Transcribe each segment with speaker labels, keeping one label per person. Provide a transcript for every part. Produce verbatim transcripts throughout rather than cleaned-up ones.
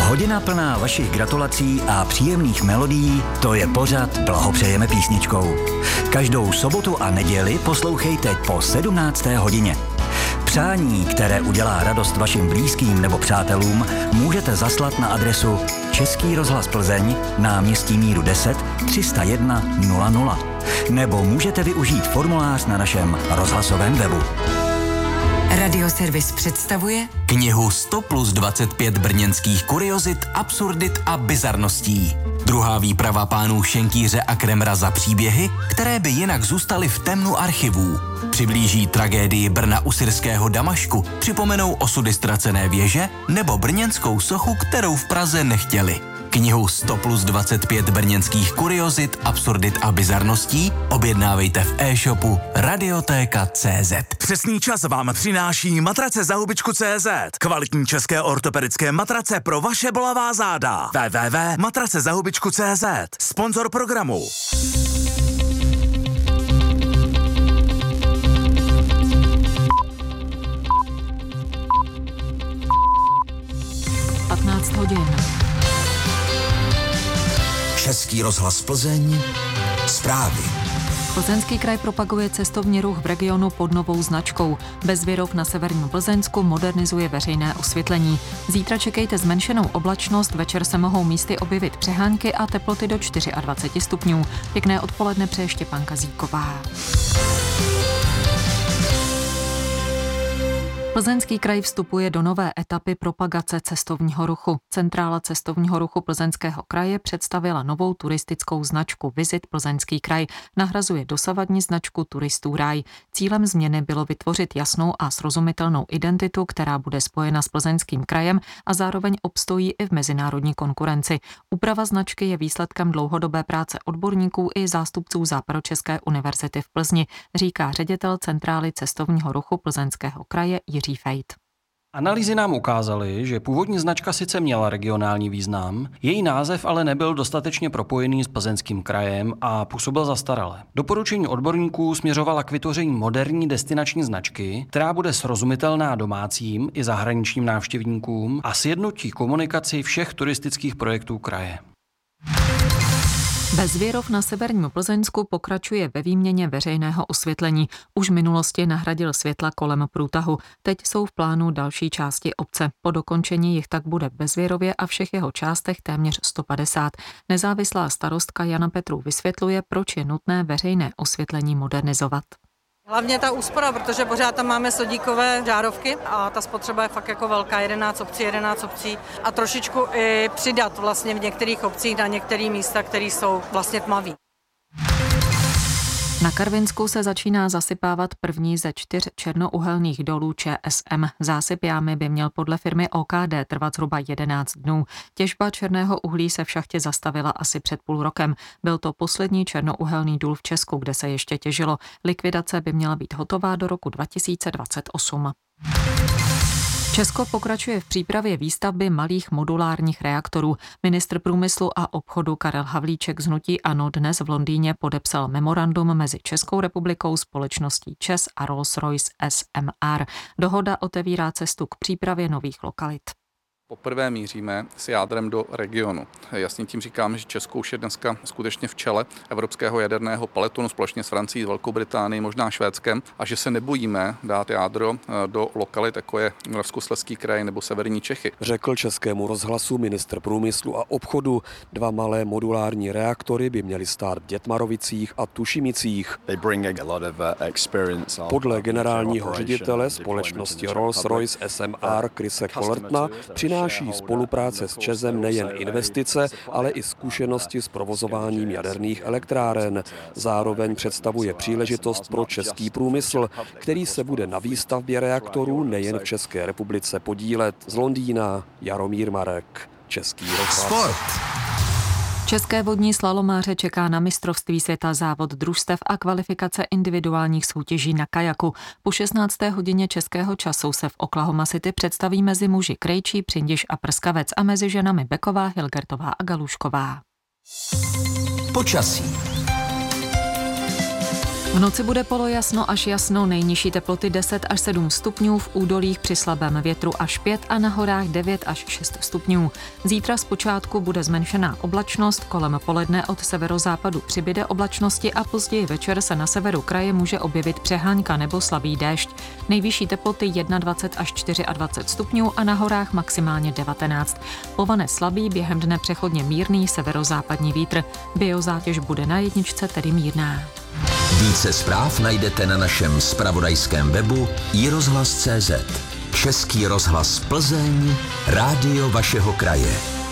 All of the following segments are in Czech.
Speaker 1: Hodina plná vašich gratulací a příjemných melodií, to je pořad Blahopřejeme písničkou. Každou sobotu a neděli poslouchejte po sedmnácté hodině. Přání, které udělá radost vašim blízkým nebo přátelům, můžete zaslat na adresu Český rozhlas Plzeň, náměstí Míru deset, tři sta jedna nula nula. Nebo můžete využít formulář na našem rozhlasovém webu.
Speaker 2: Radioservis představuje
Speaker 3: knihu sto plus dvacet pět brněnských kuriozit, absurdit a bizarností. Druhá výprava pánů Šenkýře a Kremra za příběhy, které by jinak zůstaly v temnu archivů. Přiblíží tragédii Brna u syrského Damašku, připomenou osudy ztracené věže nebo brněnskou sochu, kterou v Praze nechtěli. Knihu sto plus dvacet pět brněnských kuriozit, absurdit a bizarností objednávejte v e-shopu radiotéka tečka cé zet.
Speaker 4: Přesný čas vám přináší matrace za hubičku tečka cé zet. Kvalitní české ortopedické matrace pro vaše bolavá záda. w w w tečka matrace za hubičku tečka cé zet. Sponzor programu.
Speaker 2: patnáct hodin.
Speaker 1: Český rozhlas Plzeň, zprávy.
Speaker 2: Plzeňský kraj propaguje cestovní ruch v regionu pod novou značkou. Bezvěrov na severním Plzeňsku modernizuje veřejné osvětlení. Zítra čekejte zmenšenou oblačnost, večer se mohou místy objevit přehánky a teploty do dvacet čtyři stupňů. Pěkné odpoledne přeje Štěpánka Kazíková. Plzeňský kraj vstupuje do nové etapy propagace cestovního ruchu. Centrála cestovního ruchu Plzeňského kraje představila novou turistickou značku Visit Plzeňský kraj. Nahrazuje dosavadní značku Turistů ráj. Cílem změny bylo vytvořit jasnou a srozumitelnou identitu, která bude spojena s Plzeňským krajem a zároveň obstojí i v mezinárodní konkurenci. Úprava značky je výsledkem dlouhodobé práce odborníků i zástupců Západočeské univerzity v Plzni, říká ředitel Centrály cestovního ruchu Plzeňského kraje Jiří Fejt.
Speaker 5: Analýzy nám ukázaly, že původní značka sice měla regionální význam, její název ale nebyl dostatečně propojený s Plzeňským krajem a působil zastarale. Doporučení odborníků směřovala k vytvoření moderní destinační značky, která bude srozumitelná domácím i zahraničním návštěvníkům a sjednotí komunikaci všech turistických projektů kraje.
Speaker 2: Bezvěrov na severním Plzeňsku pokračuje ve výměně veřejného osvětlení. Už v minulosti nahradil světla kolem průtahu. Teď jsou v plánu další části obce. Po dokončení jich tak bude v Bezvěrově a všech jeho částech téměř sto padesát. Nezávislá starostka Jana Petrů vysvětluje, proč je nutné veřejné osvětlení modernizovat.
Speaker 6: Hlavně ta úspora, protože pořád tam máme sodíkové žárovky a ta spotřeba je fakt jako velká, jedenáct obcí, jedenáct obcí a trošičku i přidat vlastně v některých obcích na některé místa, které jsou vlastně tmaví.
Speaker 2: Na Karvinsku se začíná zasypávat první ze čtyř černouhelných dolů Č S M. Zásyp jámy by měl podle firmy O K D trvat zhruba jedenáct dnů. Těžba černého uhlí se v šachtě zastavila asi před půl rokem. Byl to poslední černouhelný důl v Česku, kde se ještě těžilo. Likvidace by měla být hotová do roku dva tisíce dvacet osm. Česko pokračuje v přípravě výstavby malých modulárních reaktorů. Ministr průmyslu a obchodu Karel Havlíček z hnutí ANO dnes v Londýně podepsal memorandum mezi Českou republikou, společností ČEZ a Rolls-Royce S M R. Dohoda otevírá cestu k přípravě nových lokalit.
Speaker 7: Poprvé míříme s jádrem do regionu. Jasně tím říkám, že Česko už je dneska skutečně v čele evropského jaderného pelotonu společně s Francií, Velkou Británií, možná Švédskem a že se nebojíme dát jádro do lokalit, jako je Moravskoslezský kraj nebo severní Čechy.
Speaker 8: Řekl Českému rozhlasu ministr průmyslu a obchodu. Dva malé modulární reaktory by měly stát v Dětmarovicích a Tušimicích. Podle generálního ředitele společnosti Rolls-Royce S M R Chrise Collertona přináší spolupráce s ČEZem nejen investice, ale i zkušenosti s provozováním jaderných elektráren. Zároveň představuje příležitost pro český průmysl, který se bude na výstavbě reaktorů nejen v České republice podílet. Z Londýna Jaromír Marek, Český rozhlas.
Speaker 2: České vodní slalomáře čeká na mistrovství světa závod družstev a kvalifikace individuálních soutěží na kajaku. Po šestnácté hodině českého času se v Oklahoma City představí mezi muži Krejčí, Přindiš a Prskavec a mezi ženami Beková, Hilgertová a Galušková.
Speaker 3: Počasí.
Speaker 2: V noci bude polojasno až jasno, nejnižší teploty deset až sedm stupňů, v údolích při slabém větru až pět a na horách devět až šest stupňů. Zítra zpočátku bude zmenšená oblačnost, kolem poledne od severozápadu přibyde oblačnosti a později večer se na severu kraje může objevit přehánka nebo slabý déšť. Nejvyšší teploty dvacet jedna až dvacet čtyři stupňů a na horách maximálně devatenáct. Povane slabý, během dne přechodně mírný severozápadní vítr. Biozátěž bude na jedničce, tedy mírná.
Speaker 9: Více zpráv najdete na našem zpravodajském webu i rozhlas tečka cé zet. Český rozhlas Plzeň, rádio vašeho kraje.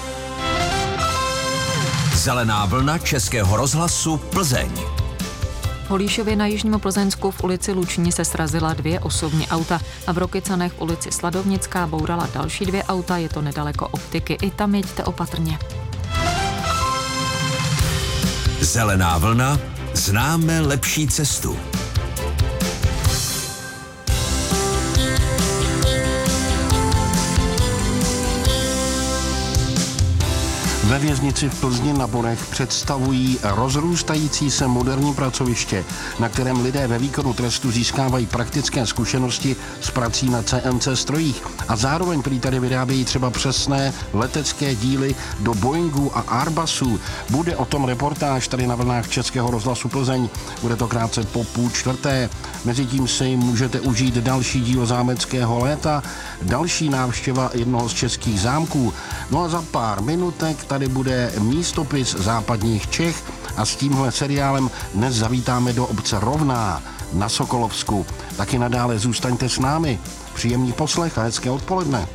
Speaker 9: Zelená vlna Českého rozhlasu Plzeň.
Speaker 2: V Holíšově na Jižním Plzeňsku v ulici Luční se srazila dvě osobní auta a v Rokycanech v ulici Sladovnická bourala další dvě auta, je to nedaleko optiky, i tam jeďte opatrně.
Speaker 9: Zelená vlna, známe lepší cestu.
Speaker 10: Ve věznici v Plzni na Borech představují rozrůstající se moderní pracoviště, na kterém lidé ve výkonu trestu získávají praktické zkušenosti s prací na C N C strojích a zároveň prý tady vyrábějí třeba přesné letecké díly do Boeingů a Airbusů. Bude o tom reportáž tady na vlnách Českého rozhlasu Plzeň. Bude to krátce po půl čtvrté. Mezitím si můžete užít další díl zámeckého léta, další návštěva jednoho z českých zámků. No a za pár minutek tady bude místopis západních Čech a s tímhle seriálem dnes zavítáme do obce Rovná na Sokolovsku. Taky nadále zůstaňte s námi. Příjemný poslech a hezké odpoledne.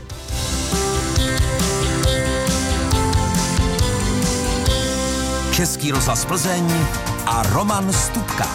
Speaker 9: Český rozhlas Plzeň a Roman Stupka.